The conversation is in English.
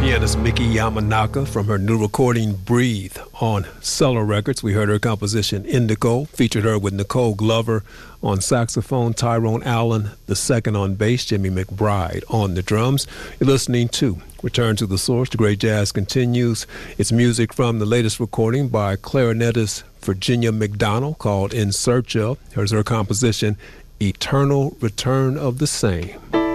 Pianist Miki Yamanaka from her new recording Breathe on Cello Records. We heard her composition Indigo, featured her with Nicole Glover on saxophone, Tyrone Allen II on bass, Jimmy McBride on the drums. You're listening to Return to the Source. The great jazz continues. It's music from the latest recording by clarinetist Virginia McDonald called In Search Of. Here's her composition Eternal Return of the Same.